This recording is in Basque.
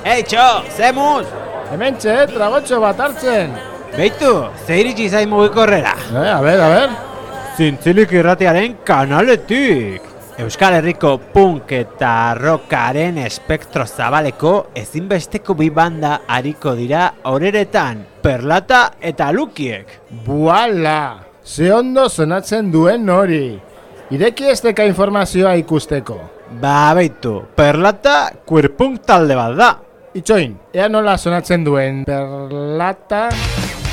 Txo, zemuz! Hementxe, tragotxo bat hartzen. Beitu, ze iritsi zain mugikorrera. A ver. Zintzilik irratiaren kanaletik. Euskal Herriko punk eta rockaren espektro zabaleko ezinbesteko bi banda ariko dira horeretan, Perlata eta Lukiek. Buala! Ze ondo sonatzen duen hori. Ireki esteka informazioa ikusteko. Ba, beitu, Perlata queer punk talde bat da. Itxoin, ea nola sonatzen duen Perlata...